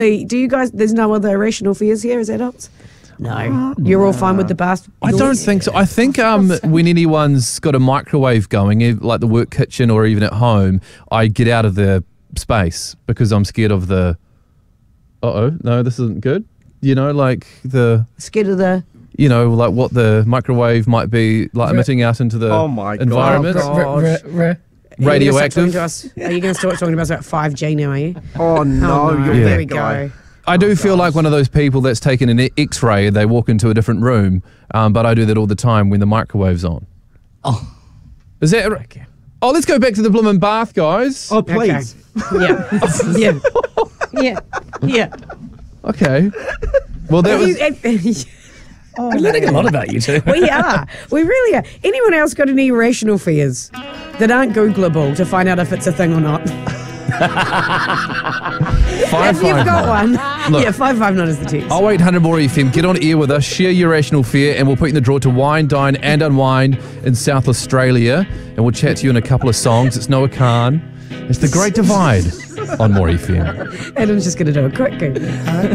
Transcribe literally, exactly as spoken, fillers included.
Hey, do you guys, there's no other irrational fears here as adults? No. You're all fine with the bath? I don't think so. I think um, when anyone's got a microwave going, if- like the work kitchen or even at home, I get out of the space because I'm scared of the, uh-oh, no, this isn't good. You know, like the, Scared of the... you know, like what the microwave might be like emitting out into the Oh my God. environment. Oh, Re- re- re- Are you gonna start talking Radioactive. to us- Are you going to start talking to us about five G now, are you? Oh no, Oh, no. you're There that we guy. go. I do feel like one of those people that's taken an X-ray, they walk into a different room, um, but I do that all the time when the microwave's on. Oh. Is that... Oh, let's go back to the bloomin' bath, guys. Oh please. Yeah. yeah. Yeah. Yeah. Okay. Well, that was... You- We're learning a lot about you two. we are. We really are. Anyone else got any irrational fears that aren't Googleable to find out if it's a thing or not? Five, If you've five, got nine. one. Look. Yeah, five five nine is the text. oh eight hundred more F M. Get on air with us. Share your rational fear, and we'll put you in the draw to wine, dine, and unwind in South Australia. And we'll chat to you in a couple of songs. It's Noah Khan. It's The Great Divide on More F M. Adam's just going to do a quick Google.